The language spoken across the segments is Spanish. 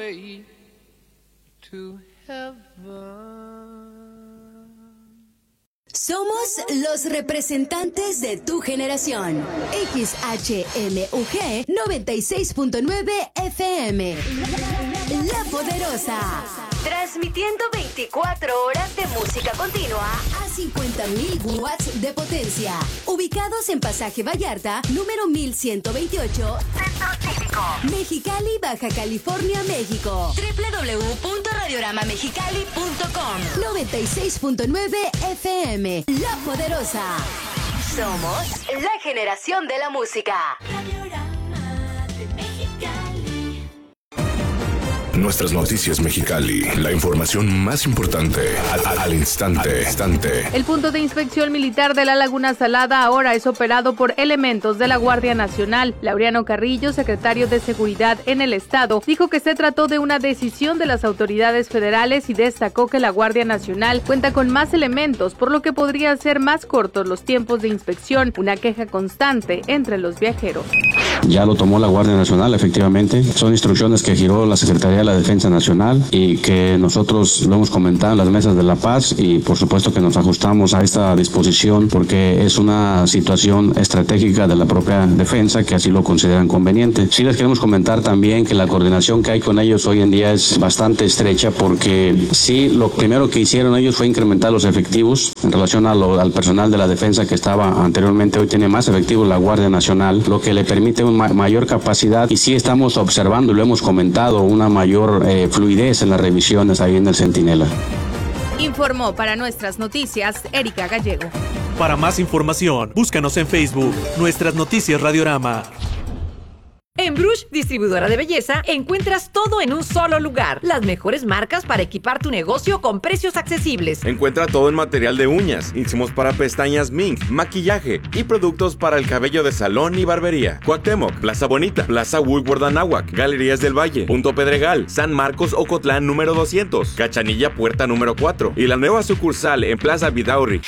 way to heaven. Somos los representantes de tu generación. XHMUG 96.9 FM. La Poderosa. Transmitiendo 24 horas de música continua a 50.000 watts de potencia. Ubicados en Pasaje Vallarta, número 1128, Centro Cívico, Mexicali, Baja California, México. www.radioramamexicali.com. 96.9 FM. La Poderosa. Somos la generación de la música. Nuestras noticias Mexicali, la información más importante al instante. El punto de inspección militar de la Laguna Salada ahora es operado por elementos de la Guardia Nacional. Laureano Carrillo, secretario de Seguridad en el Estado, dijo que se trató de una decisión de las autoridades federales y destacó que la Guardia Nacional cuenta con más elementos, por lo que podrían ser más cortos los tiempos de inspección, una queja constante entre los viajeros. Ya lo tomó la Guardia Nacional, efectivamente. Son instrucciones que giró la Secretaría de la Defensa Nacional y que nosotros lo hemos comentado en las mesas de la paz y por supuesto que nos ajustamos a esta disposición porque es una situación estratégica de la propia defensa que así lo consideran conveniente. Sí les queremos comentar también que la coordinación que hay con ellos hoy en día es bastante estrecha porque sí, lo primero que hicieron ellos fue incrementar los efectivos en relación al personal de la defensa que estaba anteriormente. Hoy tiene más efectivos la Guardia Nacional, lo que le permite una mayor capacidad y sí estamos observando, lo hemos comentado, una mayor fluidez en las revisiones ahí en el Centinela. Informó para nuestras noticias Erika Gallego. Para más información, búscanos en Facebook, Nuestras Noticias Radiorama. En Brush, distribuidora de belleza, encuentras todo en un solo lugar. Las mejores marcas para equipar tu negocio con precios accesibles. Encuentra todo en material de uñas, insumos para pestañas Mink, maquillaje y productos para el cabello de salón y barbería. Cuauhtémoc, Plaza Bonita, Plaza Woodward Anáhuac, Galerías del Valle, Punto Pedregal, San Marcos Ocotlán número 200, Cachanilla Puerta número 4 y la nueva sucursal en Plaza Vidaurri.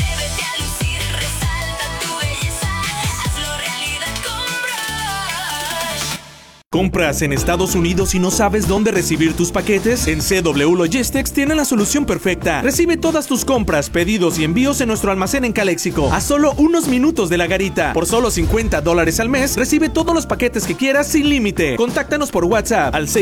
¿Compras en Estados Unidos y no sabes dónde recibir tus paquetes? En CW Logistics tienen la solución perfecta. Recibe todas tus compras, pedidos y envíos en nuestro almacén en Caléxico a solo unos minutos de la garita. Por solo $50 al mes, recibe todos los paquetes que quieras sin límite. Contáctanos por WhatsApp al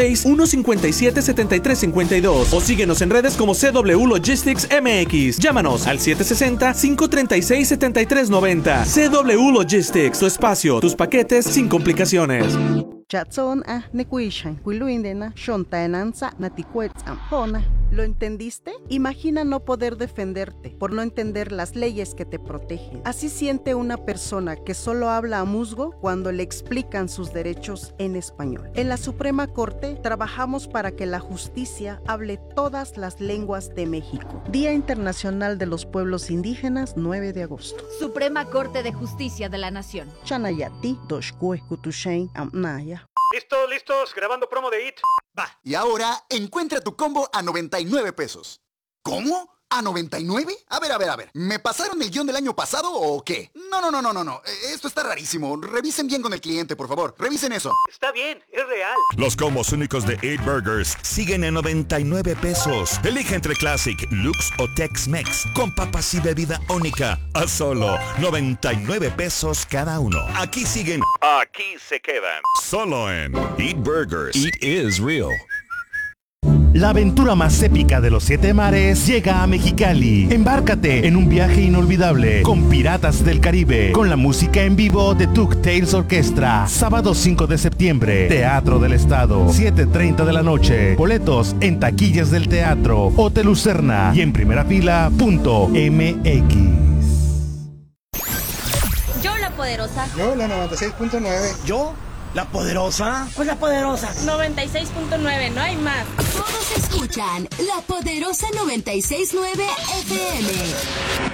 686-157-7352 o síguenos en redes como CW Logistics MX. Llámanos al 760-536-7390. CW Logistics, tu espacio, tus paquetes sin complicaciones. Chatson nekuishan kuiluindena shontaenanza natikuetzam hona. ¿Lo entendiste? Imagina no poder defenderte por no entender las leyes que te protegen. Así siente una persona que solo habla a musgo cuando le explican sus derechos en español. En la Suprema Corte trabajamos para que la justicia hable todas las lenguas de México. Día Internacional de los Pueblos Indígenas, 9 de agosto. Suprema Corte de Justicia de la Nación. Chanayati, Doshkue, Kutushain, Amnaya. Listos, grabando promo de IT. Va. Y ahora encuentra tu combo a 99 pesos. ¿Cómo? ¿A 99? A ver. ¿Me pasaron el guión del año pasado o qué? No. Esto está rarísimo. Revisen bien con el cliente, por favor. Revisen eso. Está bien, es real. Los combos únicos de 8 Burgers siguen en 99 pesos. Elige entre Classic, Lux o Tex-Mex con papas y bebida única a solo 99 pesos cada uno. Aquí siguen. Aquí se quedan. Solo en 8 Burgers. It is real. La aventura más épica de los 7 mares llega a Mexicali. Embárcate en un viaje inolvidable con Piratas del Caribe, con la música en vivo de Tuk Tales Orquestra. Sábado 5 de septiembre, Teatro del Estado, 7:30 de la noche. Boletos en taquillas del teatro, Hotel Lucerna y en primerafila.mx. Yo la poderosa. Yo la 96.9. Yo la poderosa. Pues la poderosa. 96.9, no hay más. Todos escuchan La Poderosa 96.9 FM.